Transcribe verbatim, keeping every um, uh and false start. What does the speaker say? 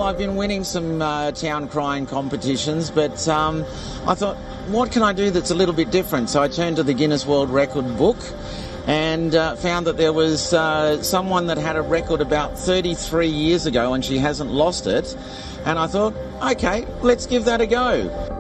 I've been winning some uh, town crying competitions, but um, I thought, what can I do that's a little bit different? So I turned to the Guinness World Record book and uh, found that there was uh, someone that had a record about thirty-three years ago and she hasn't lost it. And I thought, okay, let's give that a go.